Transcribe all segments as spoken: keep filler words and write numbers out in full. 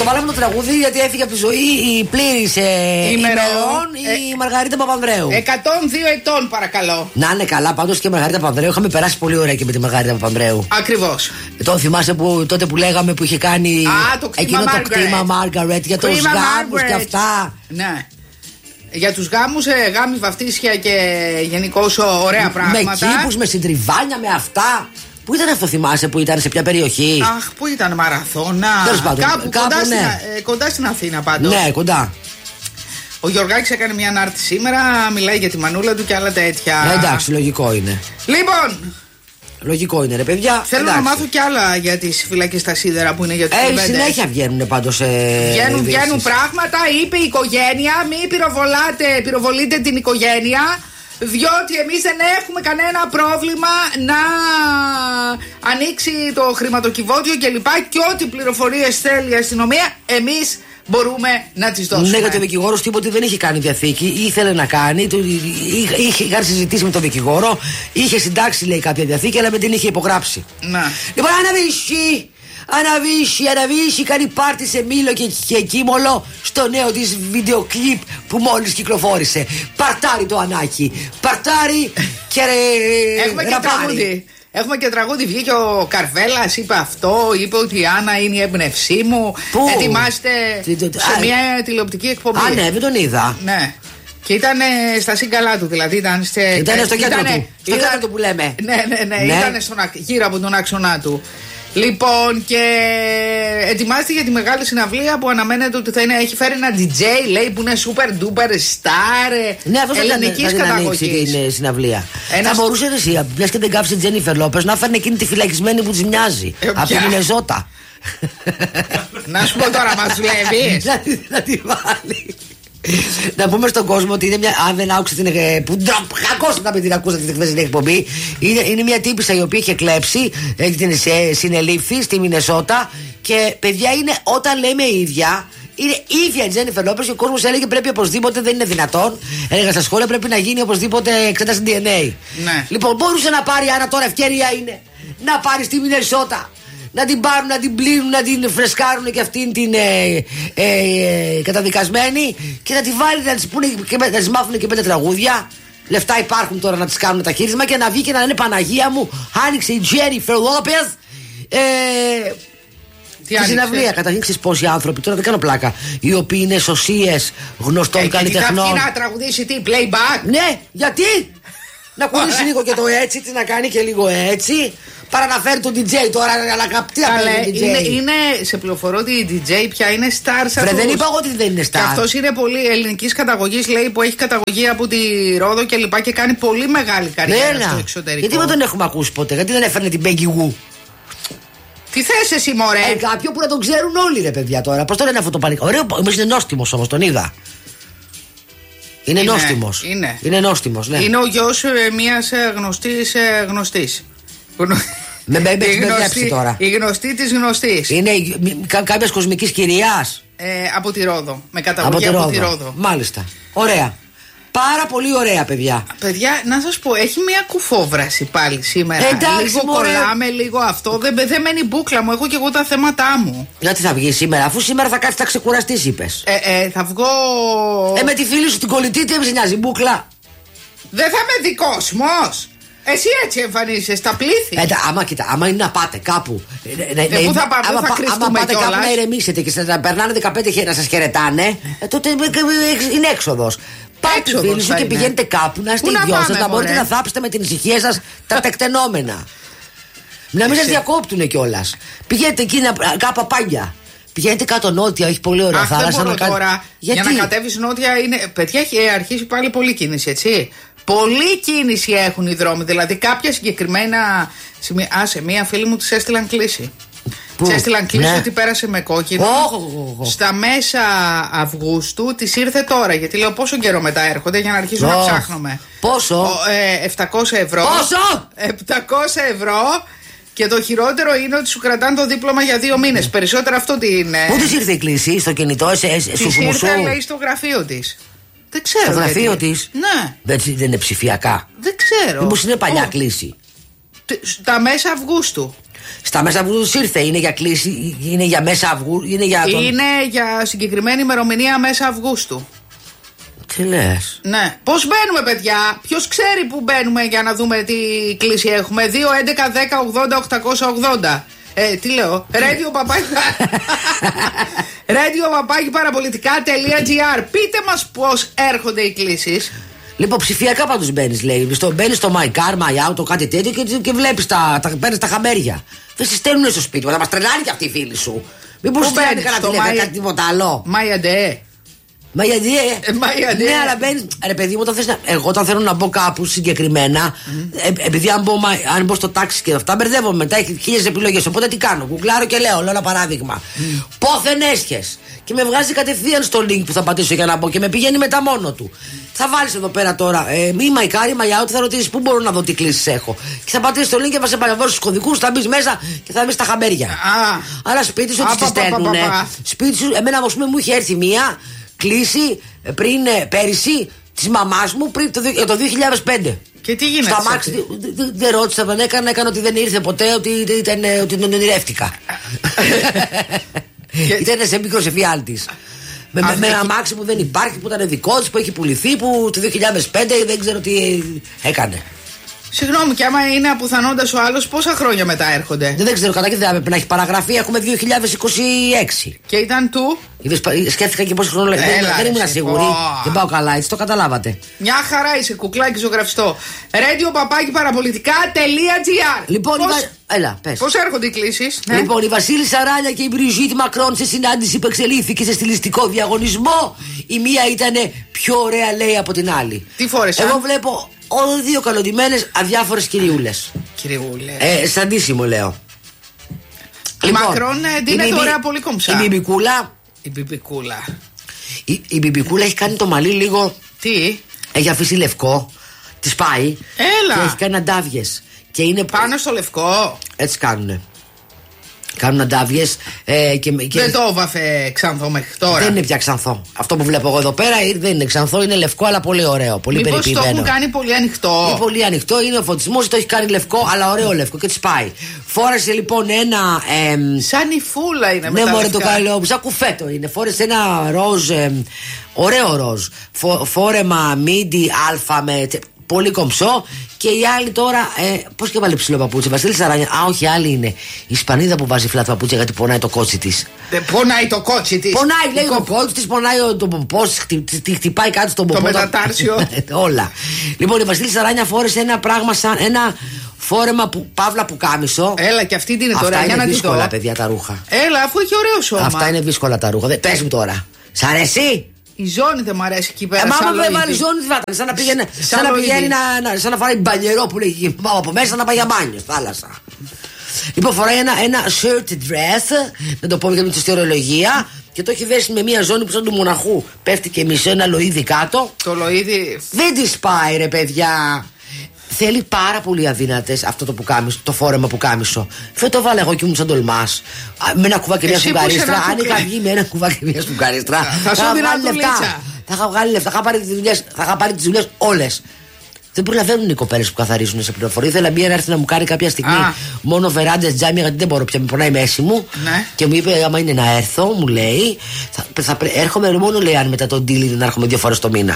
Το βάλαμε το τραγούδι γιατί έφυγε από τη ζωή η πλήρης ε, ημερών ε, η Μαργαρίτα Παπανδρέου. εκατόν δύο ετών, παρακαλώ. Να είναι καλά, πάντως και η Μαργαρίτα Παπανδρέου. Είχαμε περάσει πολύ ωραία και με τη Μαργαρίτα Παπανδρέου. Ακριβώς. Το θυμάσαι που, τότε που λέγαμε που είχε κάνει Α, το κτήμα εκείνο το κτήμα Μάργαρετ για τους γάμους και αυτά. Ναι. Για τους γάμους, ε, γάμοι, βαφτίσια και γενικώς ωραία πράγματα. Με κήπους, με συντριβάνια, με αυτά. Πού ήταν αυτό, θυμάσαι, που ήταν, σε ποια περιοχή? Αχ, πού ήταν, Μαραθώνα. Πάντων, κάπου, κάπου κοντά, ναι. στην, ε, κοντά στην Αθήνα πάντως. Ναι, κοντά. Ο Γιωργάκης έκανε μια ανάρτηση σήμερα, μιλάει για τη μανούλα του και άλλα τέτοια. Ναι, εντάξει, λογικό είναι. Λοιπόν. Λογικό είναι, ρε παιδιά. Θέλω εντάξει. να μάθω κι άλλα για τις φυλακές στα σίδερα που είναι για τους ε, συνέχεια βγαίνουν πάντως. Ε, βγαίνουν, βγαίνουν πράγματα. Είπε η οικογένεια, μην πυροβολάτε, πυροβολείτε την οικογένεια. Διότι εμείς δεν έχουμε κανένα πρόβλημα να ανοίξει το χρηματοκιβώτιο κλπ. Και ό,τι πληροφορίες θέλει η αστυνομία, εμείς μπορούμε να τις δώσουμε. Ναι, γιατί ο δικηγόρος τίποτε δεν είχε κάνει διαθήκη. Ήθελε να κάνει. Είχε, είχε συζητήσει με τον δικηγόρο. Είχε συντάξει, λέει, κάποια διαθήκη, αλλά με την είχε υπογράψει. Να. Λοιπόν, αναβήσει! Αναβήσει, αναβήσει, κάνει πάρτι σε Μήλο και, και Κίμολο στο νέο της βίντεο κλιπ που μόλις κυκλοφόρησε. Παρτάρει το Ανάκι. Παρτάρει και ρε. Έχουμε και τραγούδι. Έχουμε και τραγούδι. Βγήκε ο Καρβέλας, είπε αυτό. Είπε ότι η Άννα είναι η έμπνευσή μου. Πού? Ετοιμάστε τι, τι, τι, σε α, μια τηλεοπτική εκπομπή. Α, ναι, δεν τον είδα. Ναι. Και ήταν στα σύγκαλά του, δηλαδή ήταν, σε... ήταν στο κέντρο ήτανε, του. Στο ήταν... κέντρο του που λέμε. Ναι, ναι, ναι. ναι. Ήταν στον, γύρω από τον άξονά του. Λοιπόν, και ετοιμάζεται για τη μεγάλη συναυλία που αναμένεται ότι θα είναι, έχει φέρει ένα ντι τζέι, λέει, που είναι super duper star. Ναι, αυτό θα την ανοίξει την συναυλία. Ένας... Θα μπορούσε εσύ, λες και δεν κάψει Τζένιφερ Λόπες, να φέρνει εκείνη τη φυλακισμένη που της μοιάζει. Ε, από τη Μινεζότα. Να σου πω τώρα, μας δουλεύει. Να τη βάλει. Να πούμε στον κόσμο ότι είναι μια. Αν δεν άκουσε την. Που χακόσατε να μην την ακούσατε την χθεσινή εκπομπή. Είναι, είναι μια τύπισσα η οποία είχε κλέψει. Την συνελήφθη στη Μινεσότα. Και παιδιά είναι όταν λέμε ίδια. Είναι ίδια η Τζένιφερ Λόπες και ο κόσμος έλεγε πρέπει οπωσδήποτε, δεν είναι δυνατόν. Έλεγα στα σχόλια πρέπει να γίνει οπωσδήποτε εξέταση ντι εν έι. Ναι. Λοιπόν, μπορούσε να πάρει, Άννα, τώρα ευκαιρία είναι να πάρει στη Μινεσότα. Να την πάρουν, να την πλύνουν, να την φρεσκάρουν και αυτήν την ε, ε, ε, καταδικασμένη και να τη βάλει, να της, πούνε, και, να της μάθουν και πέντε τραγούδια. Λεφτά υπάρχουν τώρα να της κάνουν τα χείρισμα και να βγει και να λένε Παναγία μου, άνοιξε η Τζένιφερ Λόπες. Ε, Τη συναυλία. Καταρχήν ξέρεις πόσοι άνθρωποι, τώρα δεν κάνω πλάκα, οι οποίοι είναι σωσίες γνωστών ε, καλλιτεχνών. Και να τραγουδήσει τι, playback. Ναι, γιατί να κουνήσει λίγο και το έτσι, τι να κάνει και λίγο έτσι. Παρά να φέρει τον ντι τζέι τώρα, αλλά τι να φέρει τον ντι τζέι. Είναι, είναι, σε πληροφορώ ότι η ντι τζέι πια είναι star σε αυτούς. Δεν είπα εγώ ότι δεν είναι star. Και αυτός είναι πολύ ελληνικής καταγωγής, λέει, που έχει καταγωγή από τη Ρόδο και λοιπά και κάνει πολύ μεγάλη καριέρα ναι, στο εξωτερικό. Γιατί δεν τον έχουμε ακούσει ποτέ, γιατί δεν έφερνε την Peggy Gou. Τι θες εσύ, μωρέ. Ε, κάποιον που να τον ξέρουν όλοι, ρε παιδιά τώρα. Πώς το λένε αυτό το πανικό. Ωραίο, όμως είναι νόστιμος όμως, τον είδα. Είναι, είναι νόστιμος. Είναι, είναι νόστιμος, ναι. Είναι ο γιος ε, μιας ε, γνωστής ε, γνωστής. Με μπερδέψει τώρα. Η γνωστή της γνωστής. Είναι κα, κάποιας κοσμικής κυρίας. Ε, από τη Ρόδο. Με καταγωγή από, από τη Ρόδο. Μάλιστα. Ωραία. Πάρα πολύ ωραία, παιδιά. Παιδιά, να σας πω, έχει μια κουφόβραση πάλι σήμερα. Εντάξει, λίγο μωρέ. κολλάμε, λίγο αυτό. Δεν, δεν μένει μπούκλα μου. Έχω και εγώ τα θέματά μου. Γιατί θα βγει σήμερα, αφού σήμερα θα κάτσει, θα ξεκουραστεί, είπες. Ε, ε, θα βγω. Ε, με τη φίλη σου την κολλητή, τι έμεινε νοιάζει, μπούκλα. Δεν θα είμαι δικόσμος. Εσύ έτσι εμφανίζεσαι στα πλήθη. Ε, άμα, κοίτα, άμα είναι να πάτε κάπου. Ε, ε, πού θα πάμε, άμα, θα άμα πάτε κάπου να ηρεμήσετε και να περνάνε δεκαπέντε χέρια να σας χαιρετάνε, ε, τότε είναι έξοδος. Πάτε τη φίλη σου και πηγαίνετε κάπου να είστε οι δυο σας, να μπορείτε να θάψετε με την ησυχία σας τα τεκτενόμενα. Να μην σας διακόπτουνε κιόλας. Πηγαίνετε εκεί κάπου απάγια. Πηγαίνετε κάτω νότια, έχει πολύ ωραία θάλασσα. Να τώρα, για να κατέβεις νότια είναι. Παιδιά, έχει αρχίσει πάλι πολλή κίνηση, έτσι. Πολλή κίνηση έχουν οι δρόμοι. Δηλαδή, κάποια συγκεκριμένα σημεία. Α, σε μία φίλη μου της έστειλαν κλήση. Της έστειλαν κλήση ναι. ότι πέρασε με κόκκινο. Oh, oh, oh. Στα μέσα Αυγούστου της ήρθε τώρα. Γιατί λέω πόσο καιρό μετά έρχονται για να αρχίσουν oh. να ψάχνουμε. Πόσο? Ε, επτακόσια ευρώ. Πόσο? επτακόσια ευρώ. Και το χειρότερο είναι ότι σου κρατάνε το δίπλωμα για δύο μήνες. Περισσότερο αυτό τι είναι. Πού της ήρθε η κλήση, στο κινητό, σε, σε, της ήρθε, λέει, στο γραφείο της. Δεν ξέρω. Στο γραφείο της. Ναι. Δεν, δεν είναι ψηφιακά. Δεν ξέρω. Μήπως είναι παλιά oh. κλήση. Τα μέσα Αυγούστου. Στα μέσα Αυγούστου ήρθε, είναι για κλίση, είναι για μέσα Αυγούστου, είναι για. Τον... Είναι για συγκεκριμένη ημερομηνία μέσα Αυγούστου. Τι λες? Ναι. Πώς μπαίνουμε, παιδιά? Ποιος ξέρει που μπαίνουμε για να δούμε τι κλίση έχουμε? δύο, έντεκα, δέκα, ογδόντα, οκτακόσια ογδόντα. Ε, τι λέω? Radio παπάκι Radio παπάκι παραπολιτικά.gr. Πείτε μας πώς έρχονται οι κλήσεις. Λοιπόν, ψηφιακά πάντως μπαίνεις, λέει. Μπαίνεις στο My Car, My Auto, κάτι τέτοιο και, και βλέπεις τα, τα, παίρνεις τα χαμέρια. Δεν σε στέλνουνε στο σπίτι, θα μας τρελάνει και αυτή η φίλη σου. Μήπως σου στέλνει κανένα τηλέφωνο, κάτι τίποτα άλλο? My Μα γιατί, ε, ναι, αλλά μπαίνεις. Ρε παιδί μου, όταν θες να. Εγώ όταν θέλω να μπω κάπου συγκεκριμένα, mm. ε, επειδή αν μπω, αν μπω στο τάξι και αυτά, μπερδεύομαι μετά, έχει χίλιες επιλογές. Οπότε τι κάνω? Κουκλάρω και λέω, λέω ένα παράδειγμα. Mm. Πόθεν έσχες. Και με βγάζει κατευθείαν στο link που θα πατήσω για να μπω και με πηγαίνει μετά μόνο του. Θα βάλεις εδώ πέρα τώρα, ε, μη μαϊκάρι, μαγιά, ότι θα ρωτήσεις πού μπορώ να δω τι κλήσεις έχω. Και θα πατήσεις το link και θα σε παραβώσει στους κωδικούς, θα μπεις μέσα και θα μπεις στα χαμπέρια. Ah. Αλλά σπίτι σου τι στέλνουνε. Σπίτι σου, εμένα α πούμε μου είχε έρθει μία κλίση πριν πέρυσι της μαμάς μου πριν το, το δύο χιλιάδες πέντε. Και τι γίνεται? Στα μάξι δεν ρώτησα, δεν έκανα, έκανα ότι δεν ήρθε ποτέ, ότι, ήταν, ότι τον ονειρεύτηκα. Ήταν σε μικρός εφιάλτης. Με, με, με ένα μάξι που δεν υπάρχει, που ήταν δικό της, που έχει πουληθεί, που το δύο χιλιάδες πέντε δεν ξέρω τι έκανε. Συγγνώμη, και άμα είναι απουθανώντας ο άλλος, πόσα χρόνια μετά έρχονται? Δεν, δεν ξέρω κατά και δεν πρέπει να έχει παραγραφεί. Έχουμε δύο χιλιάδες είκοσι έξι. Και ήταν του. Είδες, σκέφτηκα και πόσο χρόνο λέει. Δεν, δεν ήμουν σίγουρη. Δεν πάω καλά, έτσι το καταλάβατε. Μια χαρά είσαι, κουκλάκι ζωγραφιστό. Radio παπάκι παραπολιτικά.gr. Λοιπόν, πώς... Βα... Έλα, πες. Πώς έρχονται οι κλήσεις? Ναι. Λοιπόν, η Βασίλισσα Ράλια και η Μπριζίτ Μακρόν σε συνάντηση που εξελίχθηκε σε στιλιστικό διαγωνισμό. Η μία ήταν πιο ωραία, λέει, από την άλλη. Τι φόρεσαν? Εγώ βλέπω όλοι δύο καλοντημένες αδιάφορες κυριούλες. Κυριούλες. Ε, σαν ντύσιμο λέω. Η λοιπόν, Μακρόν ντύνεται ωραία, πολύ κομψά. Η Μπιμπικούλα. Η Μπιμπικούλα. Η, η Μπιμπικούλα έχει κάνει το μαλλί λίγο. Τι? Έχει αφήσει λευκό. Τη πάει. Έλα. Και έχει κάνει αντάβιες. Και είναι πάνω στο λευκό. Έτσι κάνουνε. Κάνουν αντάβιες. Ε, και, και... Δεν το έβαφε ξανθό μέχρι τώρα. Δεν είναι πια ξανθό. Αυτό που βλέπω εγώ εδώ πέρα δεν είναι ξανθό, είναι λευκό, αλλά πολύ ωραίο. Πολύ μήπως περιποιημένο. Το έχουν κάνει πολύ ανοιχτό. Είναι πολύ ανοιχτό, είναι ο φωτισμός, το έχει κάνει λευκό, αλλά ωραίο λευκό και τη πάει. Φόρεσε λοιπόν ένα. Ε, σαν η φούλα είναι μετά. Ναι, μωρέ το καλό, σαν κουφέτο είναι. Φόρεσε ένα ροζ. Ε, ωραίο ροζ. Φο, φόρεμα μίντι αλφα με. Πολύ κομψό. Και η άλλη τώρα. Ε, Πώς και βάλει ψηλό παπούτσι, Βασίλη Σαράνια. Α, όχι, άλλη είναι. Η Ισπανίδα που βάζει φλάτ παπούτσια γιατί πονάει το κότσι τη. Δεν πονάει το κότσι τη. Πονάει, λέει, το κότσι τη, πονάει το πομπό, τη χτυπάει κάτι στον πομπό. Το μετατάρσιο. Όλα. Λοιπόν, η Βασίλη Σαράνια φόρεσε ένα πράγμα σαν ένα φόρεμα που, παύλα που κάμισο. Έλα, και αυτή την είναι τώρα. Αυτά είναι δύσκολα, παιδιά, τα ρούχα. Έλα, αφού έχει ωραίο σώμα. Αυτά είναι δύσκολα τα ρούχα. Πες μου τώρα. Σ' αρέσει? Η ζώνη δεν μου αρέσει εκεί πέρα. Ε, μάμα δεν βάλει ζώνη, θα ήταν. Σαν να, πήγαινε, σαν να πηγαίνει να, να, σαν να φοράει μπανιερό που λέει μάμα από μέσα να πάει για μπάνιο, θάλασσα. Λοιπόν, φοράει ένα, ένα shirt dress, να το πω για την ορολογία, και το έχει δέσει με μια ζώνη που σαν του μοναχού πέφτει και μισό ένα λοίδι κάτω. Το λοίδι. Δεν τη πάει, ρε παιδιά. Θέλει πάρα πολύ αδύνατες αυτό το πουκάμισο, το φόρεμα πουκάμισο. Δεν το βάλε εγώ και ήμουν σαν τολμάς. Με ένα κουβάκι μια σφουγγαρίστρα. Αν είχα βγει με ένα κουβάκι μια σφουγγαρίστρα, θα σου δίνω λεφτά. Θα είχα βγάλει λεφτά. Θα είχα πάρει τις δουλειές όλες. Δεν προλαβαίνουν οι κοπέλες που καθαρίζουν σε πληροφορία. Ήθελα μία να έρθει να μου κάνει κάποια στιγμή ah. μόνο βεράντες, τζάμια, γιατί δεν μπορώ πια. Με πονάει η μέση μου. Ναι. Και μου είπε, άμα είναι να έρθω, μου λέει, θα, θα, έρχομαι μόνο, λέει, αν μετά τον deal να έρχομαι δύο φορές το μήνα.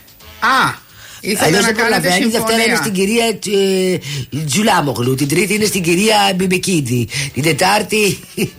Α. Ήθελα να κάνετε συμφωνία. Τη Δευτέρα είναι στην κυρία ε, Τζουλάμογλου, την Τρίτη είναι στην κυρία Μπιμπεκίδη, την Τετάρτη.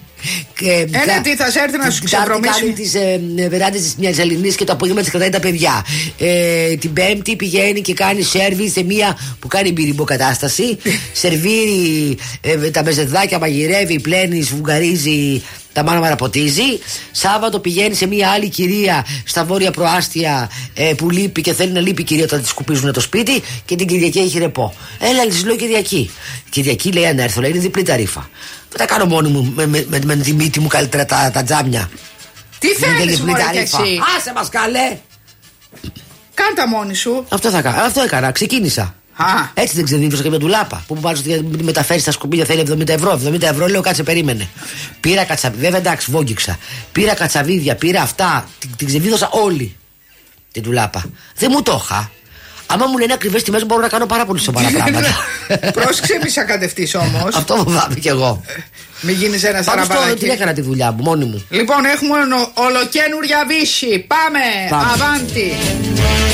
Ένα τι θα σε έρθει να σου ξεβρωμίσει. Κάνει τις ε, βεράντες της μιας Ελληνής και το απόγευμα της κρατάει τα παιδιά. Ε, την Πέμπτη πηγαίνει και κάνει σέρβι σε μια που κάνει μπυριμπο κατάσταση. Σερβίρει ε, τα μεζεδάκια, μαγειρεύει, πλένει, σφουγγαρίζει, τα μάνα μαραποτίζει. Σάββατο πηγαίνει σε μια άλλη κυρία στα βόρεια προάστια ε, που λείπει και θέλει να λείπει η κυρία όταν τη σκουπίζουν το σπίτι. Και την Κυριακή έχει ρεπό. Έλα, τη λέω Κυριακή. Κυριακή λέει αν έρθω, λέει είναι διπλή ταρίφα. Δεν τα κάνω μόνη μου με, με, με, με τη μύτη μου καλύτερα τα, τα τζάμια. Τι θέλεις μωρέ κι εσύ? Άσε μας καλέ. Κάντα μόνη σου. Αυτό θα κάνω, αυτό έκανα, ξεκίνησα. Α. Έτσι δεν ξεδίφωσα και με ντουλάπα. Που μου βάζω ότι μεταφέρει τα σκουπίδια θέλει εβδομήντα ευρώ. εβδομήντα ευρώ λέω κάτσε περίμενε. Πήρα κατσαβίδια, βέβαια εντάξει, βόγγιξα. Πήρα κατσαβίδια, πήρα αυτά. Την, την ξεδίφωσα όλη την ντουλάπα. Δεν μου το είχα. Άμα μου λένε ακριβές τιμές, μπορώ να κάνω πάρα πολύ σοβαρά πράγματα. Πρόσεξε, μη σακατευτείς όμως. Αυτό φοβάμαι κι εγώ. Μην γίνεις ένα σαραβαλάκι. Πάντως την έκανα τη δουλειά μου, μόνη μου. Λοιπόν, έχουμε ολοκένουρια Βύση. Πάμε, Πάμε. αβάντι.